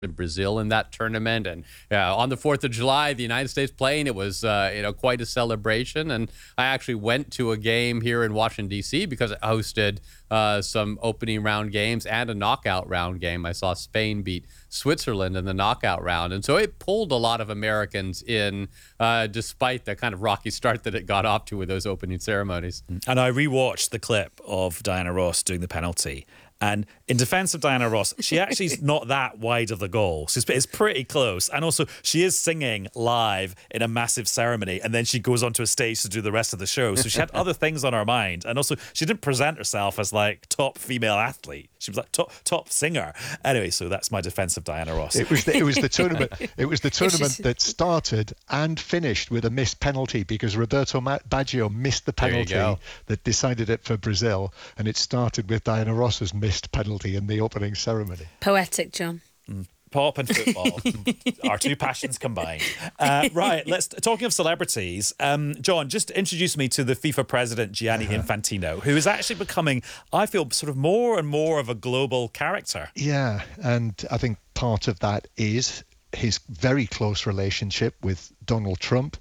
in Brazil in that tournament. And on the 4th of July, the United States playing, it was quite a celebration. And I actually went to a game here in Washington, D.C. because I hosted some opening round games and a knockout round game. I saw Spain beat Switzerland in the knockout round. And so it pulled a lot of Americans in, despite the kind of rocky start that it got off to with those opening ceremonies. And I rewatched the clip of Diana Ross doing the penalty. And in defense of Diana Ross, she actually is not that wide of the goal. It's pretty close. And also, she is singing live in a massive ceremony, and then she goes onto a stage to do the rest of the show. So she had other things on her mind. And also, she didn't present herself as like top female athlete. She was like top singer. Anyway, so that's my defense of Diana Ross. It was the tournament. It was the tournament that started and finished with a missed penalty, because Roberto Baggio missed the penalty that decided it for Brazil, and it started with Diana Ross's missed penalty in the opening ceremony. Poetic, John. Pop and football, our two passions combined. Right, talking of celebrities, John, just introduce me to the FIFA president, Gianni Infantino, who is actually becoming, I feel, sort of more and more of a global character. Yeah, and I think part of that is his very close relationship with Donald Trump.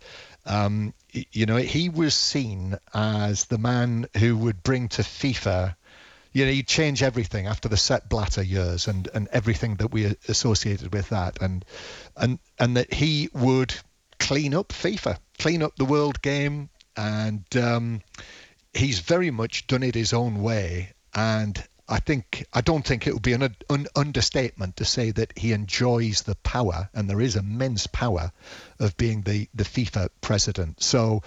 He was seen as the man who would bring to FIFA, he'd change everything after the Sepp Blatter years and everything that we associated with that, and that he would clean up FIFA, clean up the world game, and he's very much done it his own way. And I don't think it would be an understatement to say that he enjoys the power, and there is immense power, of being the FIFA president. So,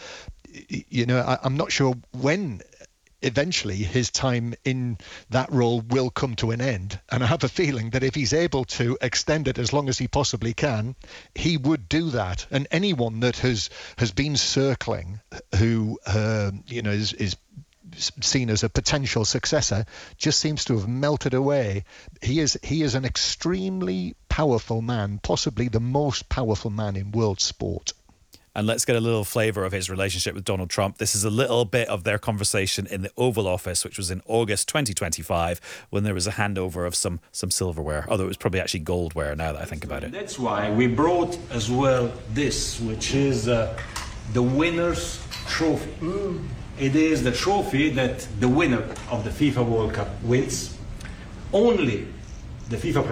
I'm not sure when eventually his time in that role will come to an end. And I have a feeling that if he's able to extend it as long as he possibly can, he would do that. And anyone that has been circling, who is seen as a potential successor, just seems to have melted away. He is an extremely powerful man, possibly the most powerful man in world sport. And let's get a little flavour of his relationship with Donald Trump. This is a little bit of their conversation in the Oval Office, which was in August 2025, when there was a handover of some silverware, although it was probably actually goldware now that I think about it. That's why we brought as well this, which is the winner's trophy. It is the trophy that the winner of the FIFA World Cup wins. Only the FIFA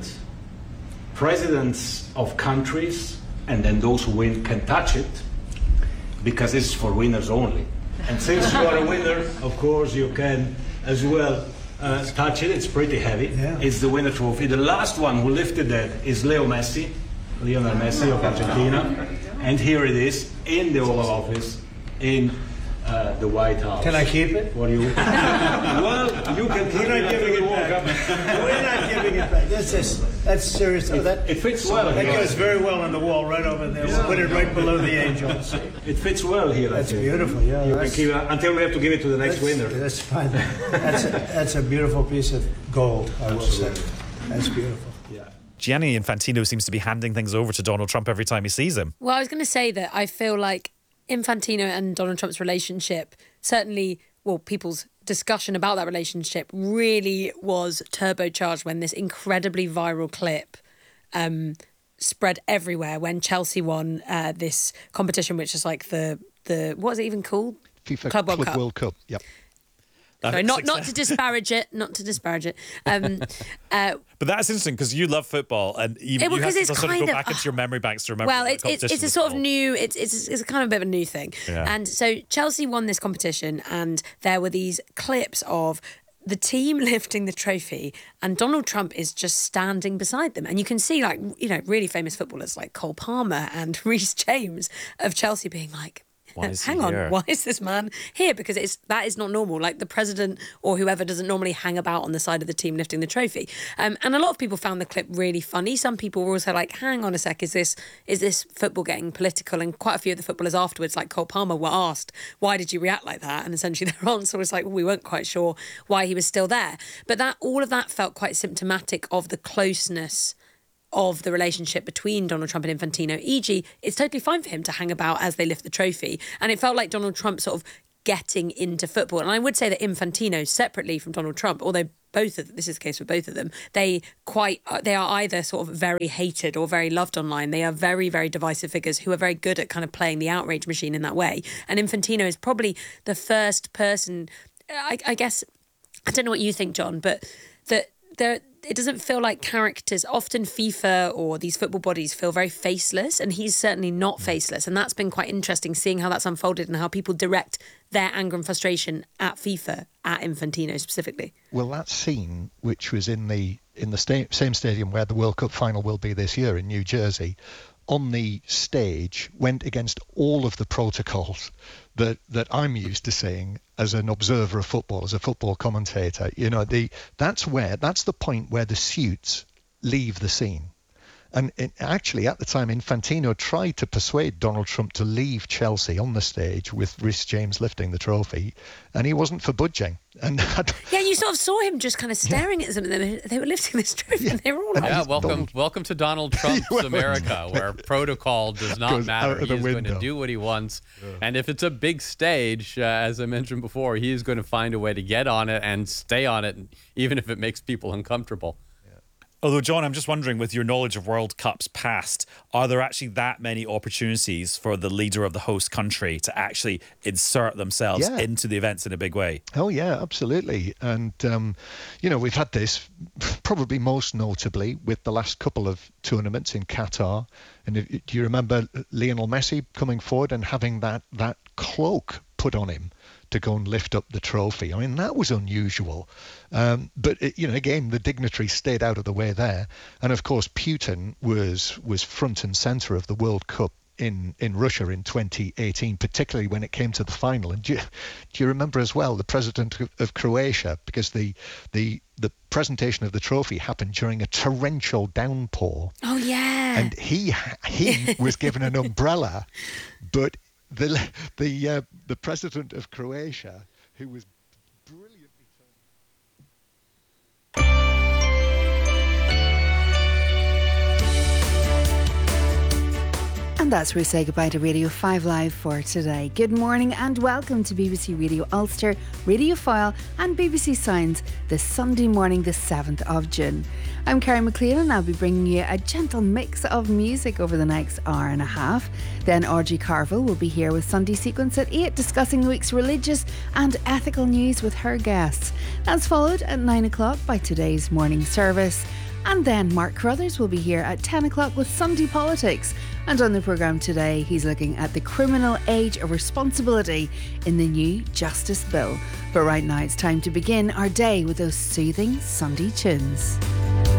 presidents of countries, and then those who win can touch it, because it's for winners only. And since you are a winner, of course, you can as well touch it. It's pretty heavy. Yeah. It's the winner trophy. The last one who lifted that is Lionel Messi of Argentina. And here it is in the Oval Office in the White House. Can I keep it? What do you? Well, you can keep it. We're not giving it back. We're not giving it back. That's serious. It fits well. That goes very well on the wall right over there. We'll put it right below the angels. It fits well here. That's beautiful. Yeah. You can keep it until we have to give it to the next winner. That's fine. That's a beautiful piece of gold, I will say. That's beautiful. Yeah. Gianni Infantino seems to be handing things over to Donald Trump every time he sees him. Well, I was going to say that I feel like Infantino and Donald Trump's relationship, certainly, people's discussion about that relationship really was turbocharged when this incredibly viral clip spread everywhere when Chelsea won this competition, which is like the what is it even called? FIFA Club World Cup. Yep. Sorry, not to disparage it. But that's interesting because you love football, and you have to sort of go back into your memory banks to remember. Well, it's a sort of new. It's a kind of a bit of a new thing. Yeah. And so Chelsea won this competition, and there were these clips of the team lifting the trophy, and Donald Trump is just standing beside them, and you can see really famous footballers like Cole Palmer and Reece James of Chelsea being like, hang on, why is this man here? Because that is not normal. Like, the president or whoever doesn't normally hang about on the side of the team lifting the trophy. And a lot of people found the clip really funny. Some people were also like, hang on a sec, is this football getting political? And quite a few of the footballers afterwards, like Cole Palmer, were asked, why did you react like that? And essentially their answer was like, well, we weren't quite sure why he was still there. But all of that felt quite symptomatic of the closeness of the relationship between Donald Trump and Infantino. E.g., it's totally fine for him to hang about as they lift the trophy. And it felt like Donald Trump sort of getting into football. And I would say that Infantino, separately from Donald Trump, although this is the case with both of them, they are either sort of very hated or very loved online. They are very, very divisive figures who are very good at kind of playing the outrage machine in that way. And Infantino is probably the first person, I guess, I don't know what you think, John, but it doesn't feel like characters. Often FIFA or these football bodies feel very faceless, and he's certainly not faceless. And that's been quite interesting, seeing how that's unfolded and how people direct their anger and frustration at FIFA, at Infantino specifically. Well, that scene, which was in the same stadium where the World Cup final will be this year in New Jersey, on the stage went against all of the protocols that I'm used to seeing as an observer of football, as a football commentator. You know, that's the point where the suits leave the scene. And actually, at the time, Infantino tried to persuade Donald Trump to leave Chelsea on the stage with Rhys James lifting the trophy, and he wasn't for budging. And you sort of saw him just kind of staring at them, and they were lifting this trophy, and they were all like... Yeah, welcome to Donald Trump's America, where protocol does not matter. He's going to do what he wants. Yeah. And if it's a big stage, as I mentioned before, he is going to find a way to get on it and stay on it, even if it makes people uncomfortable. Although, John, I'm just wondering, with your knowledge of World Cups past, are there actually that many opportunities for the leader of the host country to actually insert themselves into the events in a big way? Oh, yeah, absolutely. And, we've had this probably most notably with the last couple of tournaments in Qatar. And do you remember Lionel Messi coming forward and having that cloak put on him to go and lift up the trophy? I mean, that was unusual. But, again, the dignitaries stayed out of the way there. And, of course, Putin was front and centre of the World Cup in Russia in 2018, particularly when it came to the final. And do you remember as well the president of Croatia, because the presentation of the trophy happened during a torrential downpour. Oh, yeah. And he was given an umbrella, but the president of Croatia, who was brilliantly And that's where we say goodbye to Radio 5 Live for today. Good morning and welcome to BBC Radio Ulster, Radio Foyle and BBC Sounds this Sunday morning, the 7th of June. I'm Karen McLean and I'll be bringing you a gentle mix of music over the next hour and a half. Then Audrey Carville will be here with Sunday Sequence at 8, discussing the week's religious and ethical news with her guests. That's followed at 9 o'clock by today's morning service. And then Mark Carruthers will be here at 10 o'clock with Sunday Politics. And on the programme today, he's looking at the criminal age of responsibility in the new Justice Bill. But right now, it's time to begin our day with those soothing Sunday tunes.